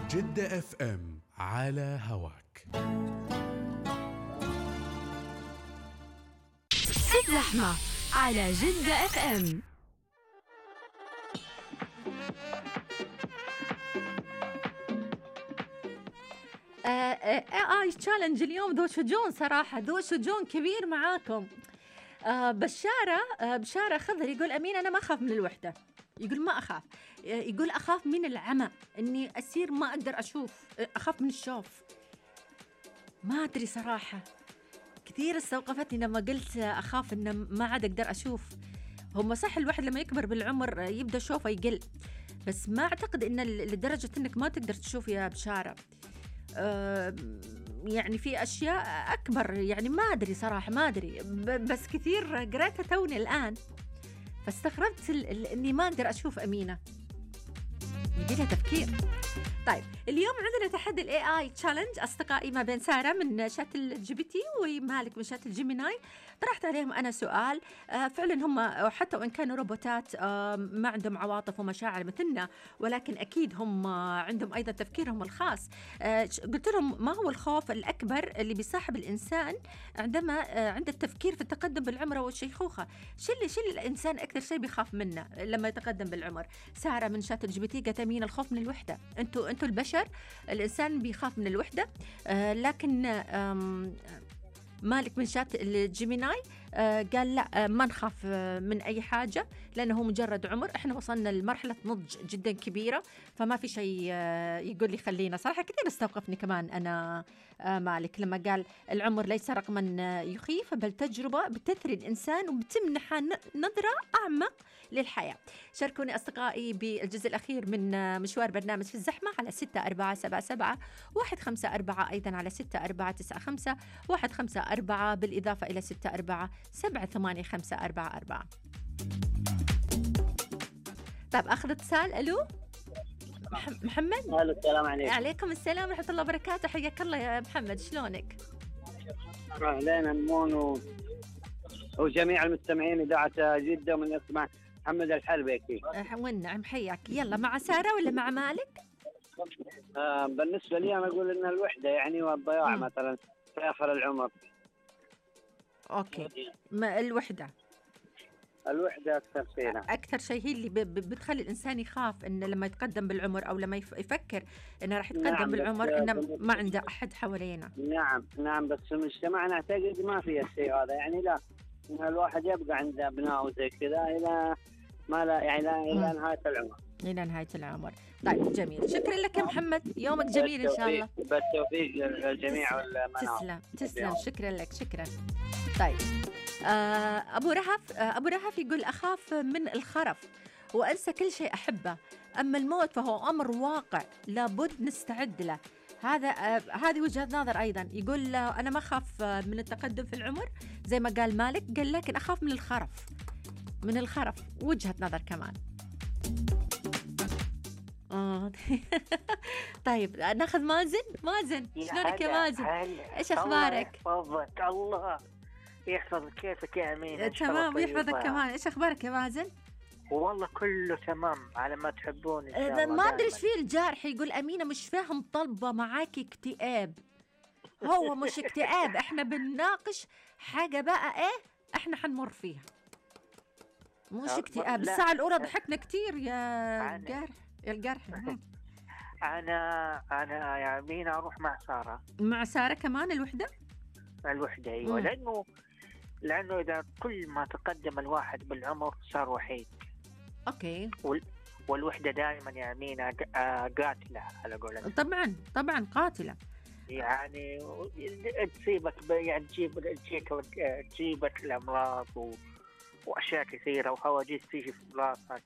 جدة اف ام على هواك. الزحمة على جدة اف ام. اي تشالنج اليوم ذو شجون صراحة، ذو شجون كبير معاكم. بشارة خضر يقول أمين أنا ما أخاف من الوحدة، يقول ما أخاف، يقول أخاف من العمى، إني أصير ما أقدر أشوف، أخاف من الشوف. ما أدري صراحة، كثير استوقفتني لما قلت أخاف إن ما عاد أقدر أشوف. هم صح الواحد لما يكبر بالعمر يبدأ شوفه يقل، بس ما أعتقد إن لدرجة إنك ما تقدر تشوف يا بشارة. يعني في أشياء أكبر، يعني ما أدري صراحة، ما أدري، بس كثير قرأتها توني الآن فاستغربت إني ما أقدر أشوف أمينة، يبيلها تفكير. طيب اليوم عندنا تحدي الاي اي تشالنج اصدقائي، ما بين ساره من شات الجي بي تي ومالك من شات الجيميناي. طرحت عليهم انا سؤال، فعلا هم حتى وان كانوا روبوتات ما عندهم عواطف ومشاعر مثلنا، ولكن اكيد هم عندهم ايضا تفكيرهم الخاص. قلت لهم ما هو الخوف الاكبر اللي بيصاحب الانسان عندما عند التفكير في التقدم بالعمر والشيخوخه؟ شو اللي الانسان اكثر شيء بيخاف منه لما يتقدم بالعمر؟ ساره من شات الجي بي تي قالت مين الخوف من الوحده. انتوا البشر الإنسان بيخاف من الوحدة، لكن مالك من شات الجيميناي قال لا، ما نخاف من أي حاجة لأنه مجرد عمر، إحنا وصلنا لمرحلة نضج جدا كبيرة فما في شيء يقول لي خلينا. صراحة كثير استوقفني كمان أنا مالك لما قال العمر ليس رقما يخيف بل تجربة بتثري الإنسان وبتمنح نظرة أعمق للحياة. شاركوني أصدقائي بالجزء الأخير من مشوار برنامج في الزحمة على 6477 154، أيضا على 6495 154، بالإضافة إلى 64788544. طيب أخذ اتصال. ألو محمد. الو السلام عليكم. عليكم السلام ورحمة الله وبركاته، حياك الله يا محمد، شلونك؟ أهلين أمون وجميع المستمعين إذاعة جدة، ومن يسمع محمد الحلبي أكيد. والنعم، حياك. يلا مع سارة ولا مع مالك؟ بالنسبة لي أنا أقول إن الوحدة يعني والضياع مثلا في آخر العمر. أوكي، الوحدة أكثر شيء. أكثر شيء هي اللي بتخلي الإنسان يخاف إنه لما يتقدم بالعمر أو لما يفكر إنه راح يتقدم نعم، بالعمر إنه ما عنده أحد حوالينا. نعم بس في مجتمعنا أعتقد ما في الشيء هذا، يعني لا، إن الواحد يبقى عنده أبناء وزي كذا إلى ما لا يعني إلى نهاية العمر. إلى نهاية العمر. طيب جميل، شكرا لك يا محمد، يومك جميل إن شاء الله. بالتوفيق للجميع والمنام. تسلم، شكرا لك، شكرا. طيب أبو رهف يقول أخاف من الخرف وأنسى كل شيء أحبه، أما الموت فهو أمر واقع لابد نستعد له. هذه وجهة نظر أيضا. يقول أنا ما أخاف من التقدم في العمر زي ما قال مالك، قال لكن أخاف من الخرف. وجهة نظر كمان. طيب ناخذ مازن. شلونك يا مازن؟ إيش أخبارك؟ يحفظك الله يحفظك، كيفك يا أمين؟ تمام، يحفظك كمان. إيش أخبارك يا مازن؟ والله كله تمام على ما تحبون إن شاء الله. ما أدري إيش فيه الجارح، يقول أمينة مش فاهم طلبة معاكي اكتئاب. هو مش اكتئاب، إحنا بنناقش حاجة بقى إيه إحنا حنمر فيها، مش اكتئاب. الساعة الأولى ضحكنا كتير يا الجرح. أنا يا أمينة أروح مع سارة كمان الوحدة أيوة. لأنه إذا كل ما تقدم الواحد بالعمر صار وحيد. أوكي. والوحدة دائما يا أمينة قاتلة على قولنا. طبعا قاتلة، يعني تسيبك يعني تجيبك الأمراض وأشياء كثيرة وحواجز تيجي في راسك.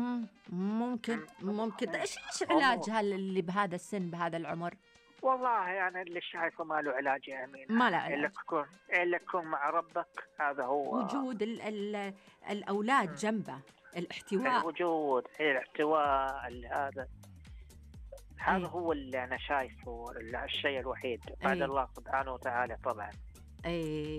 ممكن. إيش علاجها اللي بهذا السن بهذا العمر؟ والله يعني اللي شايفه ما له علاج يا أمين، ما له علاج إلا تكون مع ربك. هذا هو وجود الأولاد جنبه، الاحتواء. الوجود، الاحتواء، هذا هو اللي أنا شايفه الشيء الوحيد بعد الله سبحانه وتعالى طبعا.